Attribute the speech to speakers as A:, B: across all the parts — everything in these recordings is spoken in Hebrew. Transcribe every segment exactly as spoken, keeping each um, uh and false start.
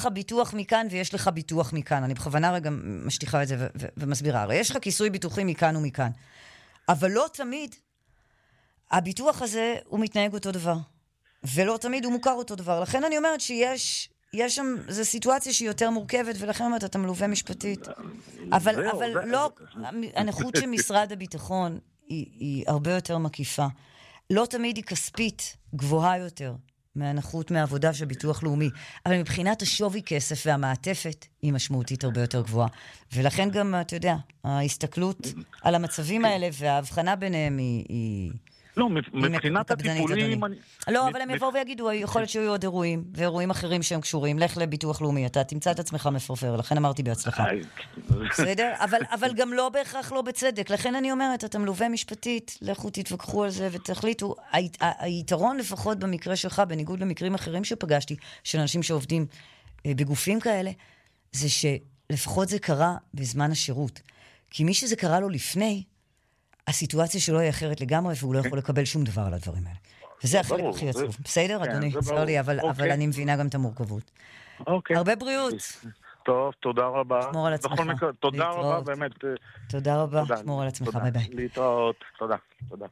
A: לך ביטוח מכאן ויש לך ביטוח מכאן. אני בכוונה רגע משטיחה את זה ו- ו- ומסבירה. הרי יש לך כיסוי ביטוחי מכאן ומכאן. אבל לא תמיד הביטוח הזה הוא מתנהג אותו דבר. ולא תמיד הוא מוכר אותו דבר. לכן אני אומרת שיש... יש שם, זו סיטואציה שהיא יותר מורכבת, ולכן אומרת, אתה מלווה משפטית. אבל, אבל לא, הנכות של משרד הביטחון היא, היא הרבה יותר מקיפה. לא תמיד היא כספית גבוהה יותר מהנכות מהעבודה של ביטוח לאומי, אבל מבחינת השווי כסף והמעטפת היא משמעותית הרבה יותר גבוהה. ולכן גם, אתה יודע, ההסתכלות על המצבים האלה וההבחנה ביניהם היא... היא
B: לא, מבחינת הטיפולים...
A: לא, אבל הם יבואו ויגידו, יכול להיות שיהיו עוד אירועים, ואירועים אחרים שהם קשורים, לך לביטוח לאומי, אתה תמצא את עצמך מפרפר, לכן אמרתי בהצלחה. בסדר? אבל גם לא בהכרח לא בצדק, לכן אני אומרת, אתה מלווה משפטית, לכו תתווכחו על זה ותחליטו, היתרון לפחות במקרה שלך, בניגוד למקרים אחרים שפגשתי, של אנשים שעובדים בגופים כאלה, זה שלפחות זה קרה בזמן השירות. כי מי שזה קרה לו לפני, הסיטואציה שלו היא אחרת לגמרי, והוא לא יכול לקבל שום דבר על הדברים האלה. וזה החלק הכי עצוב. בסדר, אדוני? צר לי, אבל אני מבינה גם את המורכבות. הרבה בריאות.
B: טוב, תודה רבה.
A: שמור על עצמך.
B: תודה רבה, באמת.
A: תודה רבה, שמור על עצמך, ביי ביי.
B: להתראות, תודה, תודה.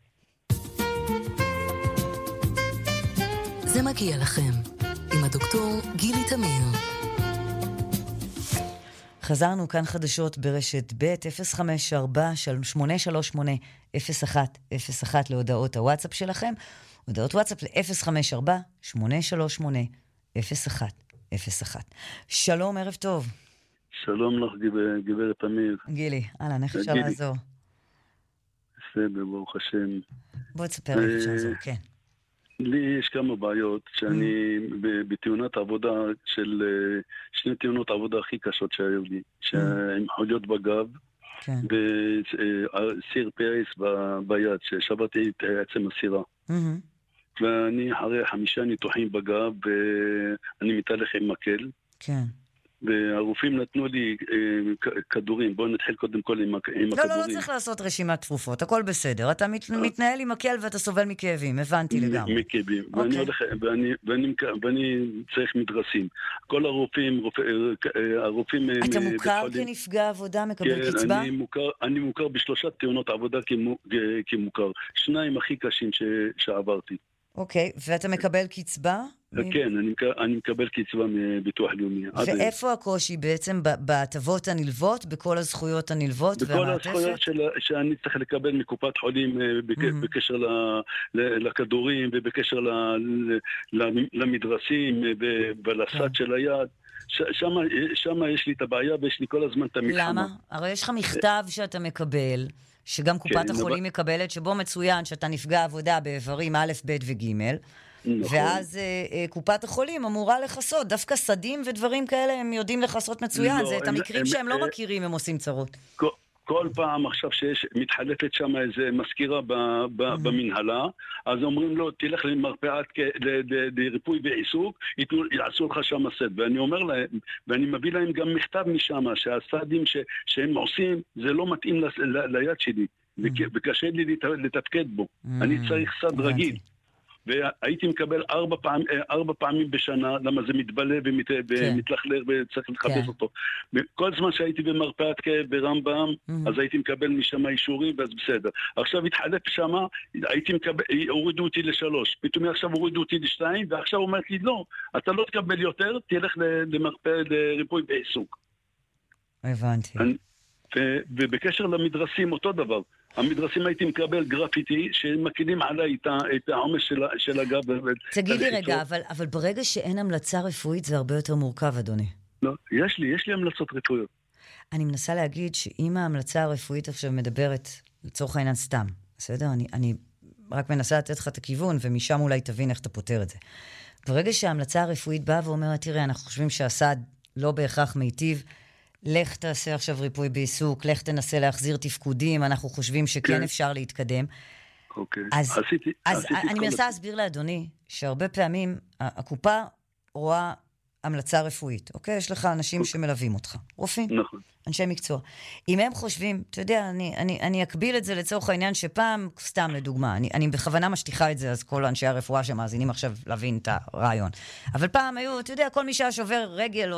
C: זה מגיע לכם, עם הדוקטור גילי תמיר.
A: חזרנו כאן חדשות ברשת ב' אפס חמש ארבע שמונה שלוש שמונה אפס אחת אפס אחת להודעות הוואטסאפ שלכם, הודעות וואטסאפ ל-אפס חמש ארבע שמונה שלוש שמונה אפס אחת אפס אחת. שלום, ערב טוב.
D: שלום לך גברת תמיר.
A: גילי, אהלן, איך אפשר לעזור?
D: בסדר, ברוך השם.
A: בוא תספר איך אפשר לעזור, כן.
D: לי יש כמה בעיות שאני בתאונת עבודה של שני תאונות עבודה הכי קשות שהיו לי, שהן חוליות בגב וסיר פייס ביד, ששברתי את עצם הסירה. ואני אחרי חמישה ניתוחים בגב ואני מתהלך עם מקל. כן. והרופאים נתנו לי כדורים. בואו נתחיל קודם כל עם הכדורים.
A: לא, לא, לא צריך לעשות רשימת תרופות, הכל בסדר. אתה מתנהל עם מקל ואתה סובל מכאבים, הבנתי לגמרי.
D: מכאבים. ואני צריך מדרסים. כל הרופאים, הרופאים...
A: אתה מוכר כנפגע עבודה, מקבל קצבה?
D: אני מוכר בשלושה תאונות עבודה כמוכר. שניים הכי קשים שעברתי.
A: אוקיי, ואתה מקבל קצבה?
D: כן, אני מקבל קצבה מביטוח לאומי.
A: ואיפה הקושי בעצם בהטבות הנלוות, בכל הזכויות הנלוות
D: והמעטפת? בכל הזכויות שאני צריך לקבל מקופת חולים בקשר לכדורים ובקשר למדרסים ולסד של היד. שם יש לי את הבעיה ויש לי כל הזמן את המלחמה.
A: למה? הרי יש לך מכתב שאתה מקבל, שגם קופת החולים מקבלת, שבו מצוין שאתה נפגע עבודה באיברים א', ב' וג', ואז קופת החולים אמורה לחסות, דווקא סדים ודברים כאלה הם יודעים לחסות מצוין, זה את המקרים שהם לא מכירים הם עושים צרות.
D: כל פעם עכשיו שיש מתחלפת שם איזה מזכירה במנהלה, אז אומרים לו, תלך למרפאת לריפוי ועיסוק, יעשו לך שם סד. ואני אומר להם, ואני מביא להם גם מכתב משם, שהסדים שהם עושים, זה לא מתאים ליד שלי, וקשה לי לתפקד בו. אני צריך סד רגיל. והייתי מקבל ארבע, פעם, ארבע פעמים בשנה, למה זה מתבלה ומת, כן. ומתלכלר וצריך לחפש כן. אותו. כל זמן שהייתי במרפאת ברמב"ם, mm-hmm. אז הייתי מקבל משם אישורים, ואז בסדר. עכשיו התחלף שם, הייתי מקבל, הורידו אותי לשלוש. פתאום עכשיו הורידו אותי לשתיים, ועכשיו אומרת לי, לא, אתה לא תקבל יותר, תלך למרפא, לריפוי בעיסוק.
A: הבנתי.
D: אני, ו, ובקשר למדרסים, אותו דבר. המדרסים הייתי מקבל גרפיטי שמקידים עליי את העומס של, של הגב.
A: תגיד לי רגע, אבל, אבל ברגע שאין המלצה רפואית זה הרבה יותר מורכב, אדוני.
D: לא, יש לי, יש לי המלצות רפואיות.
A: אני מנסה להגיד שאם ההמלצה הרפואית עכשיו מדברת, לצורך העניין סתם, בסדר? אני, אני רק מנסה לתת לך את הכיוון, ומשם אולי תבין איך אתה פותר את זה. ברגע שההמלצה הרפואית באה ואומרת, תראה, אנחנו חושבים שהסד לא בהכרח מיטיב, לך תעשה עכשיו ריפוי בעיסוק, לך תנסה להחזיר תפקודים, אנחנו חושבים שכן כן. אפשר להתקדם.
D: אוקיי.
A: אז,
D: עשיתי,
A: אז
D: עשיתי
A: אני מנסה להסביר לאדוני, שהרבה פעמים הקופה רואה המלצה רפואית, אוקיי? יש לך אנשים אוקיי. שמלווים אותך, רופאים,
D: נכון.
A: אנשי מקצוע. אם הם חושבים, אתה יודע, אני, אני, אני אקביל את זה לצורך העניין שפעם, סתם לדוגמה, אני, אני בכוונה משטיחה את זה, אז כל אנשי הרפואה שמאזינים עכשיו להבין את הרעיון. אבל פעם היו, אתה יודע, כל מי שהיה שובר רגל,